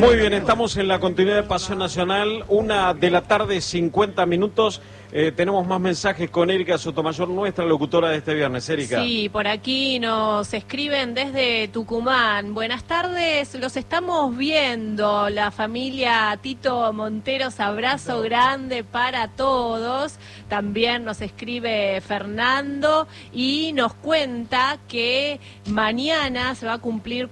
Muy bien, estamos en la continuidad de Pasión Nacional, 1:50 p.m. Tenemos más mensajes con Erika Sotomayor, nuestra locutora de este viernes. Erika. Sí, por aquí nos escriben desde Tucumán. Buenas tardes, los estamos viendo. La familia Tito Monteros, abrazo grande para todos. También nos escribe Fernando y nos cuenta que mañana se va a cumplir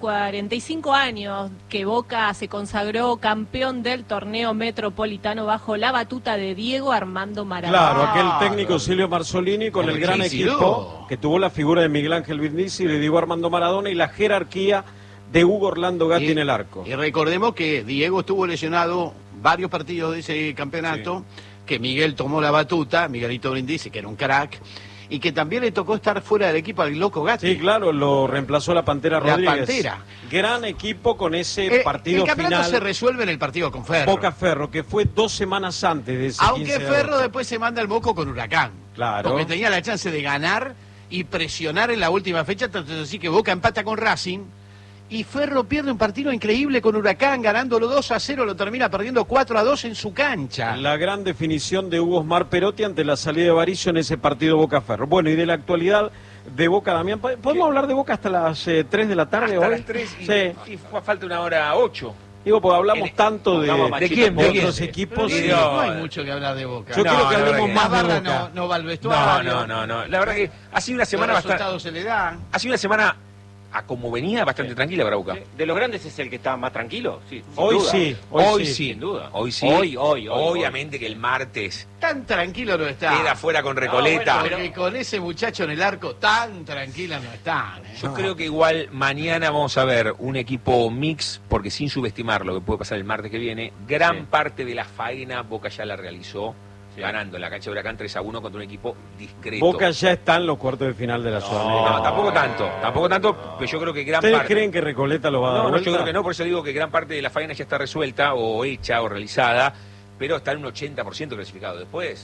45 años que Boca se consagró campeón del torneo metropolitano bajo la batuta de Diego Armando Maradona. Claro, aquel técnico Silvio Marzolini con el gran equipo que tuvo la figura de Miguel Ángel Brindisi, de Diego Armando Maradona y la jerarquía de Hugo Orlando Gatti en el arco. Y recordemos que Diego estuvo lesionado varios partidos de ese campeonato, que Miguel tomó la batuta, Miguelito Brindisi, que era un crack, y que también le tocó estar fuera del equipo al loco Gatti. Sí, claro, lo reemplazó la Pantera Rodríguez. La Pantera. Gran equipo con ese partido final. El campeonato se resuelve en el partido con Ferro. Boca Ferro, que fue 2 semanas antes de ese Aunque Ferro después se manda el moco con Huracán. Claro. Porque tenía la chance de ganar y presionar en la última fecha, tanto así que Boca empata con Racing. Y Ferro pierde un partido increíble con Huracán, ganándolo 2-0, lo termina perdiendo 4-2 en su cancha. La gran definición de Hugo Osmar Perotti ante la salida de Varicio en ese partido Boca Ferro. Bueno, y de la actualidad de Boca, Damián, ¿podemos hablar de Boca hasta las 3 de la tarde hasta hoy? Las 3 y, sí. Y falta 1:08. Digo, porque hablamos tanto ¿De quién? De otros equipos. No hay mucho que hablar de Boca. Yo creo que hablemos más de Boca. No va al vestuario. No. La verdad que ha sido una semana bastante... Los resultados se le dan. Ha sido una semana... a como venía, bastante tranquila para Boca. De los grandes es el que está más tranquilo, sí. Hoy sí. Sin duda. Hoy sí. Hoy. Obviamente que el martes tan tranquilo no está. queda fuera con Recoleta. No, bueno, porque con ese muchacho en el arco tan tranquila no están. Yo creo que igual mañana vamos a ver un equipo mix, porque sin subestimar lo que puede pasar el martes que viene, gran parte de la faena Boca ya la realizó. Ganando en la cancha de Huracán 3-1 contra un equipo discreto. Boca ya está en los cuartos de final de la Sudamericana. No, tampoco tanto, pero yo creo que gran ¿Ustedes parte... creen que Recoleta lo va a dar vuelta? Yo creo que no, por eso digo que gran parte de la faena ya está resuelta, o hecha, o realizada, pero está en un 80% clasificado. Después,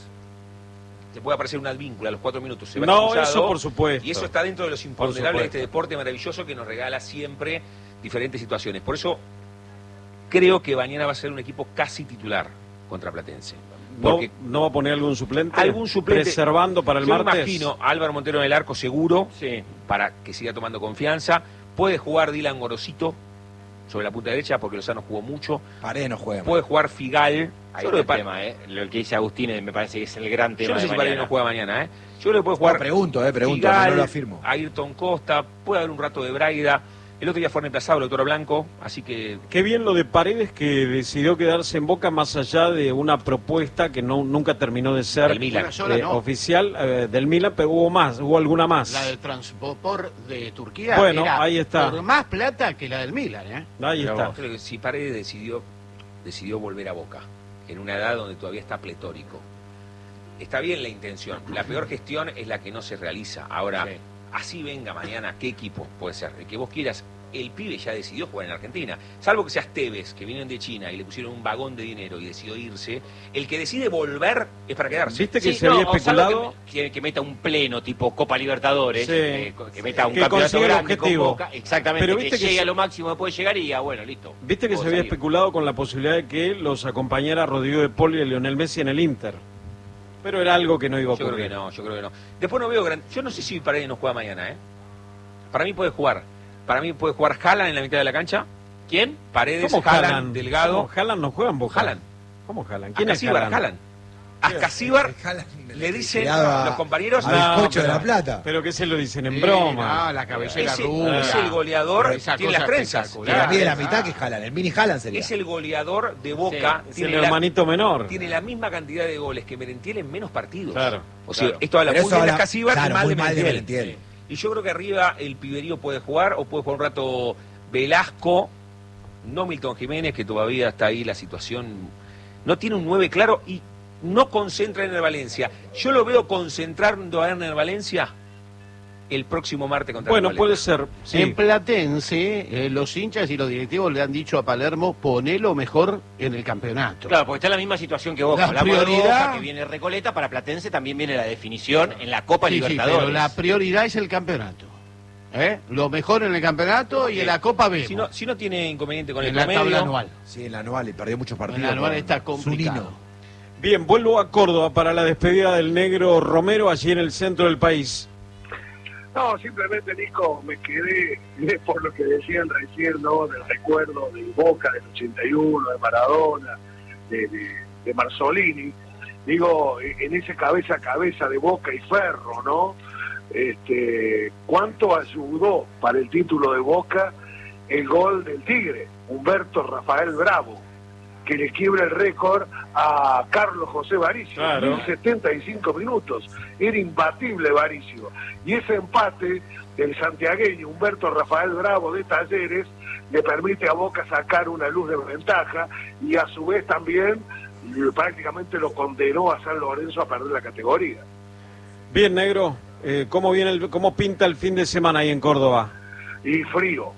te puede aparecer un advíncula a los 4 minutos. Se va expulsado, eso por supuesto. Y eso está dentro de los imponderables de este deporte maravilloso que nos regala siempre diferentes situaciones. Por eso, creo que mañana va a ser un equipo casi titular contra Platense. Porque ¿No va a poner algún suplente? ¿Algún suplente? Reservando para el martes. Yo imagino a Álvaro Montero en el arco seguro, para que siga tomando confianza. Puede jugar Dylan Gorosito sobre la punta derecha, porque Lozano jugó mucho. Paredes no juega. Puede jugar Figal. Ahí está el tema, lo que dice Agustín me parece que es el gran tema. Yo no sé si Paredes no juega mañana, Yo creo que puede jugar. Pregunto, Figal, no lo afirmo. Ayrton Costa, puede haber un rato de Braida. El otro día fue reemplazado el Toro Blanco, así que... Qué bien lo de Paredes, que decidió quedarse en Boca más allá de una propuesta que nunca terminó de ser oficial del Milan, pero hubo alguna más. La del Transport de Turquía. Bueno, era ahí está. Por más plata que la del Milan, Ahí está. Creo que si Paredes decidió volver a Boca, en una edad donde todavía está pletórico. Está bien la intención, la peor gestión es la que no se realiza. Ahora... Así venga mañana, ¿qué equipo puede ser? El que vos quieras, el pibe ya decidió jugar en Argentina. Salvo que seas Tevez, que vienen de China y le pusieron un vagón de dinero y decidió irse. El que decide volver es para quedarse. ¿Viste que se había especulado? Que meta un pleno tipo Copa Libertadores, que meta un que campeonato grande objetivo. con Boca. Exactamente, pero que llegue a lo máximo que puede llegar y diga, bueno, listo. ¿Viste que se había especulado con la posibilidad de que los acompañara Rodrigo de Paul y Lionel Messi en el Inter? Pero era algo que no iba a ocurrir. Yo creo que no. Después no veo yo no sé si Paredes no juega mañana, Para mí puede jugar. Para mí puede jugar Haaland en la mitad de la cancha. ¿Quién? Paredes, Haaland, Delgado. Haaland no juega en Boca. Haaland. ¿Cómo Haaland? ¿Quién es Haaland? A Casíbar le dicen los compañeros... Bizcocho de la Plata. Pero que se lo dicen en broma. La cabellera es el goleador, tiene las trenzas. Para mí de la mitad que es Haaland, el mini Haaland sería. Es el goleador de Boca. Es el hermanito menor. Tiene la misma cantidad de goles que Merentiel en menos partidos. Claro. O sea, esto habla muy bien de Casíbar y mal de Merentiel. Y yo creo que arriba el piberío puede jugar, o puede jugar un rato Velasco, no Milton Jiménez, que todavía está ahí la situación. No tiene un 9 claro y no concentra en el Valencia. Yo lo veo concentrando a Erner Valencia el próximo martes contra Bueno, el puede ser. Sí. En Platense, los hinchas y los directivos le han dicho a Palermo, ponelo mejor en el campeonato. Claro, porque está en la misma situación que Boca. Hablamos de Boca, que viene Recoleta, para Platense también viene la definición en la Copa Libertadores. Pero la prioridad es el campeonato. Lo mejor en el campeonato y en la Copa B. Si no tiene inconveniente con el en la promedio. tabla anual. Sí, en la anual y perdió muchos partidos. En la anual está complicado. Bien, vuelvo a Córdoba para la despedida del negro Romero allí en el centro del país. No, simplemente, Nico, me quedé por lo que decían recién, ¿no? Del recuerdo de Boca del 81, de Maradona, de Marzolini. Digo, en ese cabeza a cabeza de Boca y Ferro, ¿no? ¿Cuánto ayudó para el título de Boca el gol del Tigre, Humberto Rafael Bravo, que le quiebra el récord a Carlos José Varicio, claro. 75 minutos, era imbatible Varicio, y ese empate del santiagueño Humberto Rafael Bravo de Talleres le permite a Boca sacar una luz de ventaja, y a su vez también prácticamente lo condenó a San Lorenzo a perder la categoría. Bien, negro, ¿cómo pinta el fin de semana ahí en Córdoba? Y frío.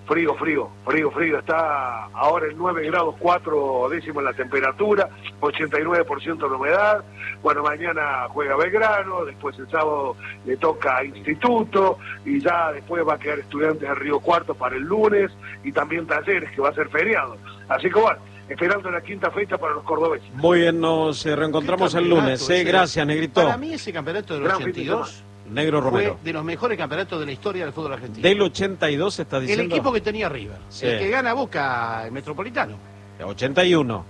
Está ahora en 9 grados 4 décimos la temperatura, 89% de humedad. Bueno, mañana juega Belgrano, después el sábado le toca Instituto, y ya después va a quedar Estudiantes de Río Cuarto para el lunes, y también Talleres, que va a ser feriado. Así que bueno, esperando la quinta fecha para los cordobeses. Muy bien, nos reencontramos el lunes. Gracias, Negrito. Para mí ese campeonato del 82... Negro Romero. Fue de los mejores campeonatos de la historia del fútbol argentino. ¿Del 82 está diciendo? El equipo que tenía River. Sí. El que gana Boca, el Metropolitano. 81.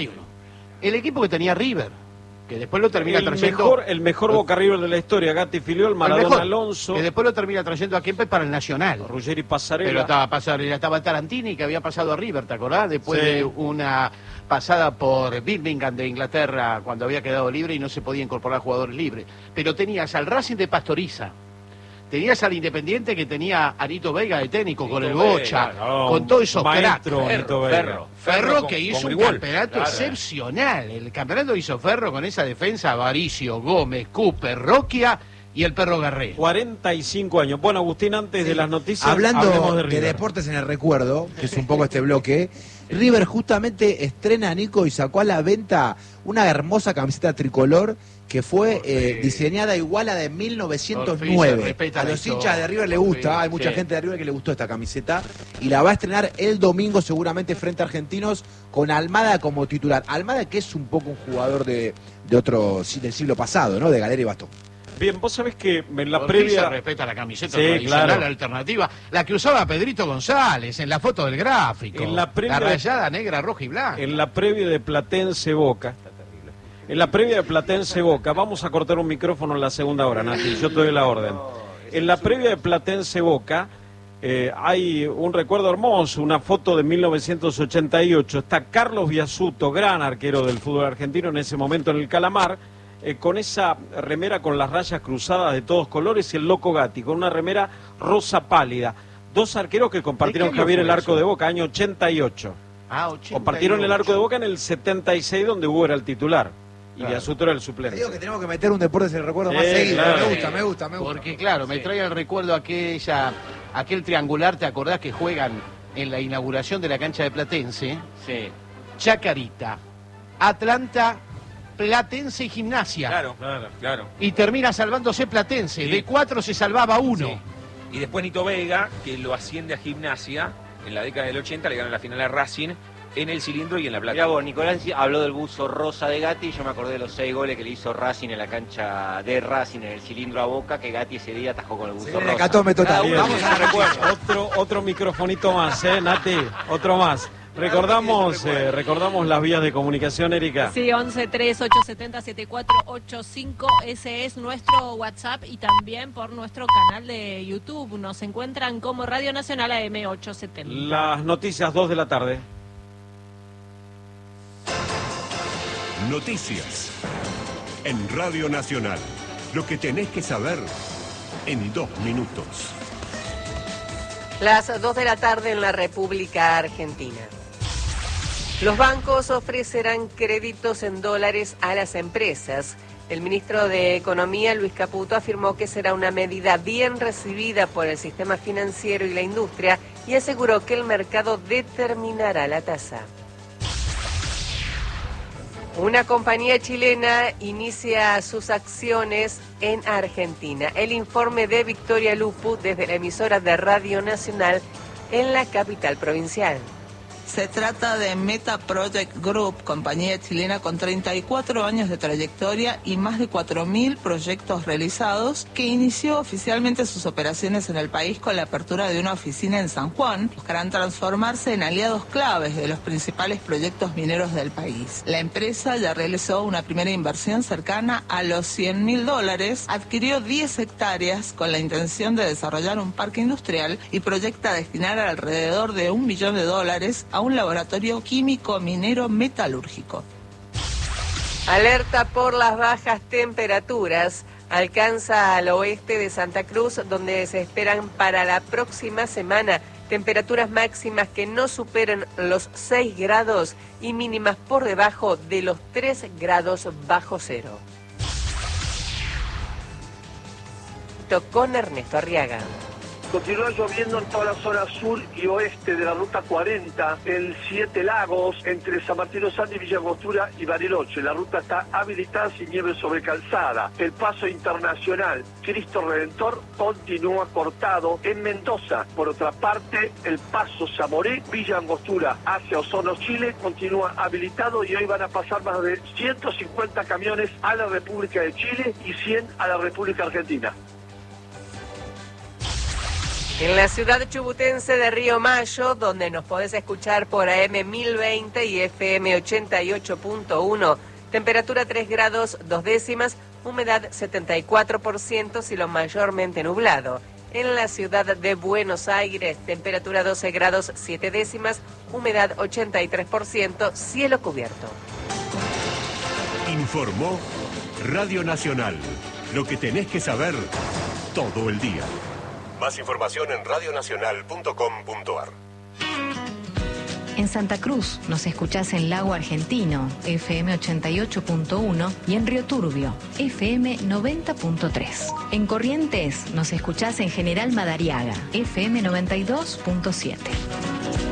El equipo que tenía River, que después lo termina trayendo... El mejor Boca River de la historia, Gatti Filiol, Maradona Alonso. Que después lo termina trayendo a Kempes para el Nacional. Ruggeri Passarella. Pero estaba Tarantini, que había pasado a River, ¿te acordás? Después de una pasada por Birmingham de Inglaterra, cuando había quedado libre y no se podía incorporar jugadores libres. Pero tenías al Racing de Pastoriza, tenías al Independiente, que tenía a Arito Veiga de técnico, con el Bocha, con todos esos cracks. Ferro que hizo un campeonato excepcional. El campeonato hizo Ferro con esa defensa: Varicio, Gómez, Cooper, Roquia y el Perro Guerrero. 45 años. Bueno, Agustín, antes de las noticias, hablando de deportes en el recuerdo, que es un poco este bloque, River justamente estrena, Nico, y sacó a la venta una hermosa camiseta tricolor que fue diseñada igual a la de 1909. A los hinchas de River le gusta, hay mucha gente de River que le gustó esta camiseta, y la va a estrenar el domingo seguramente frente a Argentinos, con Almada como titular. Almada, que es un poco un jugador del siglo pasado, ¿no? De Galera y Bastón. Bien, vos sabés que en la previa... Se respeta la camiseta tradicional, la alternativa, la que usaba Pedrito González en la foto del gráfico. En la previa la rayada negra, roja y blanca. En la previa de Platense Boca. En la previa de Platense Boca, vamos a cortar un micrófono en la segunda hora, Nati, yo te doy la orden. En la previa de Platense Boca hay un recuerdo hermoso, una foto de 1988. Está Carlos Biasuto, gran arquero del fútbol argentino en ese momento en el Calamar, con esa remera con las rayas cruzadas de todos colores, y el Loco Gatti con una remera rosa pálida. Dos arqueros que compartieron, Javier, el arco de Boca, año 88. 88. Compartieron el arco de Boca en el 76, donde Hugo era el titular. Y Biasuto era el suplente. Digo que tenemos que meter un deporte en el recuerdo más seguido. Claro. Me gusta. Porque claro, me trae el recuerdo aquel triangular, ¿te acordás que juegan en la inauguración de la cancha de Platense? Sí. Chacarita, Atlanta, Platense y Gimnasia. Claro. Y termina salvándose Platense. Sí. De 4 se salvaba 1. Sí. Y después Nito Veiga, que lo asciende a Gimnasia en la década del 80, le gana la final a Racing en el Cilindro y en La Plata. Mirá vos, Nicolás habló del buzo rosa de Gatti, y yo me acordé de los 6 goles que le hizo Racing en la cancha de Racing en el Cilindro a Boca, que Gatti ese día atajó con el buzo rosa. Hecatombe total. Vamos a recuerdo. Otro microfonito más, Nati, otro más. Recordamos las vías de comunicación, Erika. Sí, 11-3870-7485, ese es nuestro WhatsApp, y también por nuestro canal de YouTube. Nos encuentran como Radio Nacional AM870. Las noticias 2 de la tarde. Noticias en Radio Nacional. Lo que tenés que saber en 2 minutos. Las 2 de la tarde en la República Argentina. Los bancos ofrecerán créditos en dólares a las empresas. El ministro de Economía, Luis Caputo, afirmó que será una medida bien recibida por el sistema financiero y la industria, y aseguró que el mercado determinará la tasa. Una compañía chilena inicia sus acciones en Argentina. El informe de Victoria Lupu desde la emisora de Radio Nacional en la capital provincial. Se trata de Meta Project Group, compañía chilena con 34 años de trayectoria y más de 4.000 proyectos realizados, que inició oficialmente sus operaciones en el país con la apertura de una oficina en San Juan. Buscarán transformarse en aliados claves de los principales proyectos mineros del país. La empresa ya realizó una primera inversión cercana a los $100.000, adquirió 10 hectáreas con la intención de desarrollar un parque industrial y proyecta destinar alrededor de $1 millón a un laboratorio químico minero metalúrgico. Alerta por las bajas temperaturas. Alcanza al oeste de Santa Cruz, donde se esperan para la próxima semana temperaturas máximas que no superen los 6 grados y mínimas por debajo de los 3 grados bajo cero. Con Ernesto Arriaga. Continúa lloviendo en toda la zona sur y oeste de la ruta 40, en 7 Lagos, entre San Martín los Andes, Villa Angostura y Bariloche. La ruta está habilitada sin nieve sobre calzada. El paso internacional Cristo Redentor continúa cortado en Mendoza. Por otra parte, el paso Zamoré, Villa Angostura hacia Osorno, Chile, continúa habilitado y hoy van a pasar más de 150 camiones a la República de Chile y 100 a la República Argentina. En la ciudad chubutense de Río Mayo, donde nos podés escuchar por AM 1020 y FM 88.1, temperatura 3 grados 2 décimas, humedad 74%, cielo mayormente nublado. En la ciudad de Buenos Aires, temperatura 12 grados 7 décimas, humedad 83%, cielo cubierto. Informó Radio Nacional. Lo que tenés que saber todo el día. Más información en radionacional.com.ar. En Santa Cruz nos escuchás en Lago Argentino, FM 88.1, y en Río Turbio, FM 90.3. En Corrientes nos escuchás en General Madariaga, FM 92.7.